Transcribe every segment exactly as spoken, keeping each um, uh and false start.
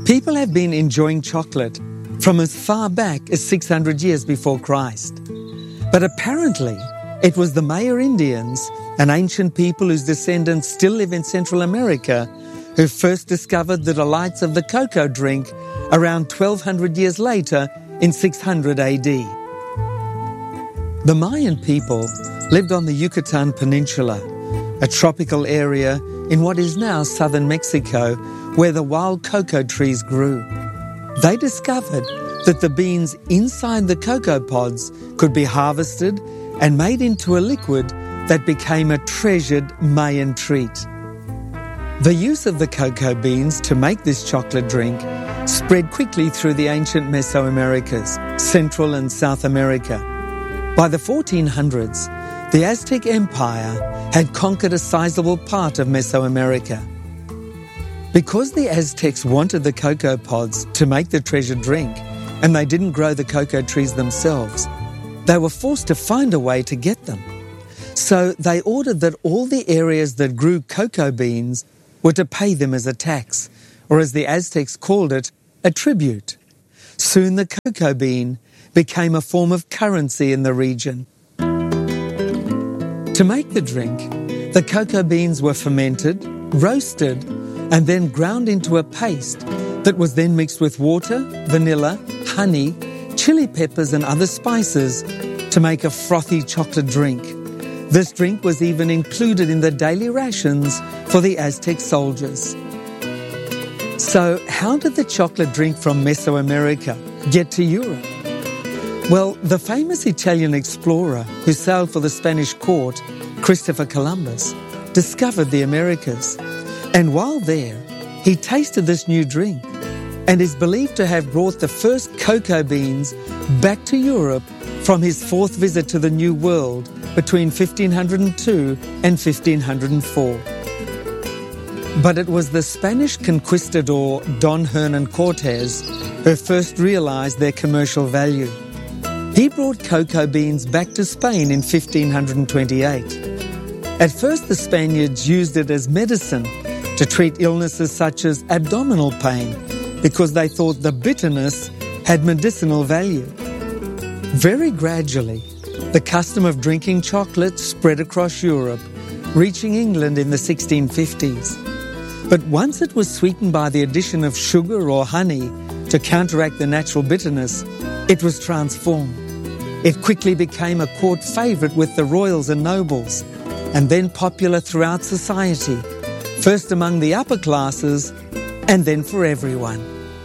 People have been enjoying chocolate from as far back as six hundred years before Christ. But apparently, it was the Maya Indians, an ancient people whose descendants still live in Central America, who first discovered the delights of the cocoa drink around twelve hundred years later in six hundred A D. The Mayan people lived on the Yucatan Peninsula, a tropical area in what is now southern Mexico, where the wild cocoa trees grew. They discovered that the beans inside the cocoa pods could be harvested and made into a liquid that became a treasured Mayan treat. The use of the cocoa beans to make this chocolate drink spread quickly through the ancient Mesoamericas, Central and South America. By the fourteen hundreds, the Aztec Empire had conquered a sizable part of Mesoamerica. Because the Aztecs wanted the cocoa pods to make the treasured drink, and they didn't grow the cocoa trees themselves, they were forced to find a way to get them. So they ordered that all the areas that grew cocoa beans were to pay them as a tax, or as the Aztecs called it, a tribute. Soon the cocoa bean became a form of currency in the region. To make the drink, the cocoa beans were fermented, roasted, and then ground into a paste that was then mixed with water, vanilla, honey, chili peppers and other spices to make a frothy chocolate drink. This drink was even included in the daily rations for the Aztec soldiers. So how did the chocolate drink from Mesoamerica get to Europe? Well, the famous Italian explorer who sailed for the Spanish court, Christopher Columbus, discovered the Americas. And while there, he tasted this new drink and is believed to have brought the first cocoa beans back to Europe from his fourth visit to the New World between fifteen oh two and fifteen oh four. But it was the Spanish conquistador Don Hernan Cortes who first realized their commercial value. He brought cocoa beans back to Spain in fifteen twenty-eight. At first, the Spaniards used it as medicine to treat illnesses such as abdominal pain because they thought the bitterness had medicinal value. Very gradually, the custom of drinking chocolate spread across Europe, reaching England in the sixteen fifties. But once it was sweetened by the addition of sugar or honey to counteract the natural bitterness, it was transformed. It quickly became a court favourite with the royals and nobles, and then popular throughout society, first among the upper classes, and then for everyone.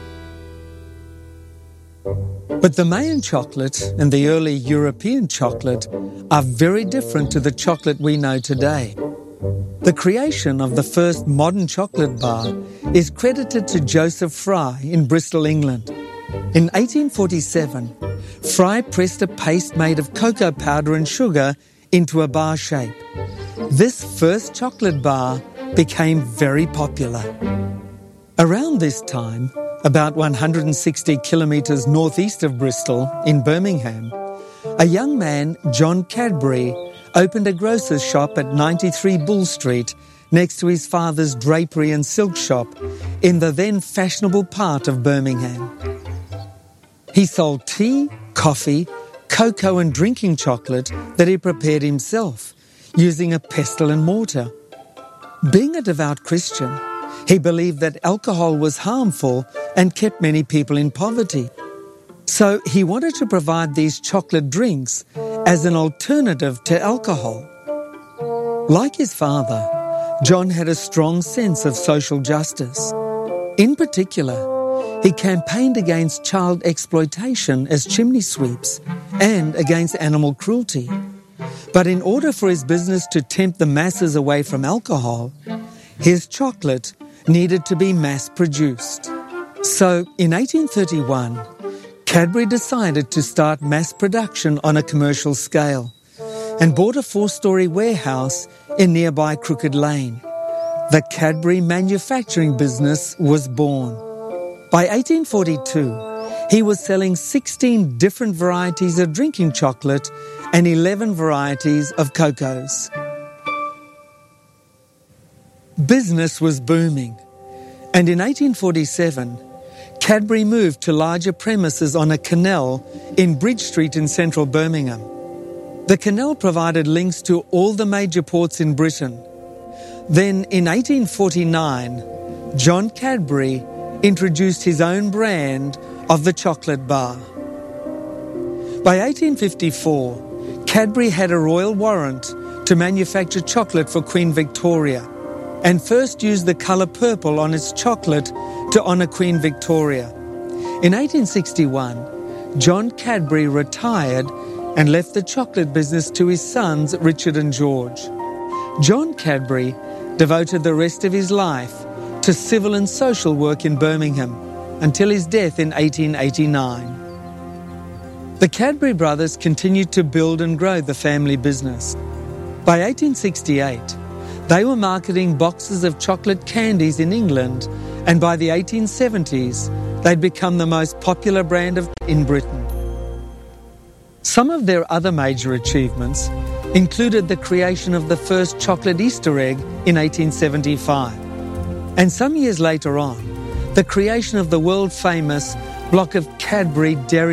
But the Mayan chocolate and the early European chocolate are very different to the chocolate we know today. The creation of the first modern chocolate bar is credited to Joseph Fry in Bristol, England. In eighteen forty-seven, Fry pressed a paste made of cocoa powder and sugar into a bar shape. This first chocolate bar became very popular. Around this time, about one hundred sixty kilometres northeast of Bristol, in Birmingham, a young man, John Cadbury, opened a grocer's shop at ninety-three Bull Street next to his father's drapery and silk shop in the then fashionable part of Birmingham. He sold tea, coffee, cocoa and drinking chocolate that he prepared himself, using a pestle and mortar. Being a devout Christian, he believed that alcohol was harmful and kept many people in poverty. So he wanted to provide these chocolate drinks as an alternative to alcohol. Like his father, John had a strong sense of social justice. In particular, he campaigned against child exploitation as chimney sweeps and against animal cruelty. But in order for his business to tempt the masses away from alcohol, his chocolate needed to be mass-produced. So, in eighteen thirty-one, Cadbury decided to start mass production on a commercial scale and bought a four-storey warehouse in nearby Crooked Lane. The Cadbury manufacturing business was born. By eighteen forty-two, he was selling sixteen different varieties of drinking chocolate and eleven varieties of cocos. Business was booming, and in eighteen forty-seven, Cadbury moved to larger premises on a canal in Bridge Street in central Birmingham. The canal provided links to all the major ports in Britain. Then, in eighteen forty-nine, John Cadbury introduced his own brand of the chocolate bar. By eighteen fifty-four, Cadbury had a royal warrant to manufacture chocolate for Queen Victoria and first used the colour purple on its chocolate to honour Queen Victoria. In eighteen sixty-one, John Cadbury retired and left the chocolate business to his sons Richard and George. John Cadbury devoted the rest of his life to civil and social work in Birmingham until his death in eighteen eighty-nine. The Cadbury brothers continued to build and grow the family business. By eighteen sixty-eight, they were marketing boxes of chocolate candies in England, and by the eighteen seventies, they'd become the most popular brand of in Britain. Some of their other major achievements included the creation of the first chocolate Easter egg in eighteen seventy-five, and some years later on, the creation of the world-famous block of Cadbury Dairy